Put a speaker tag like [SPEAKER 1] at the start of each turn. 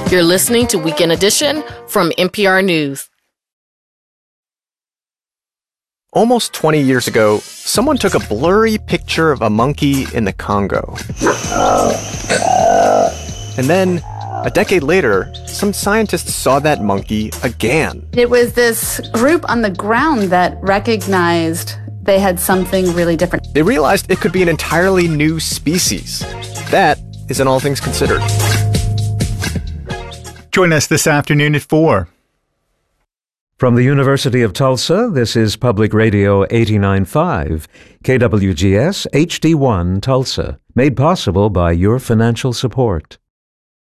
[SPEAKER 1] You're listening to Weekend Edition from NPR News.
[SPEAKER 2] Almost 20 years ago, someone took a blurry picture of a monkey in the Congo. And then, a decade later, some scientists saw that monkey again.
[SPEAKER 3] It was this group on the ground that recognized they had something really different.
[SPEAKER 2] They realized it could be an entirely new species. That is in All Things Considered.
[SPEAKER 4] Join us this afternoon at 4.
[SPEAKER 5] From the University of Tulsa, this is Public Radio 89.5, KWGS HD1 Tulsa, made possible by your financial support.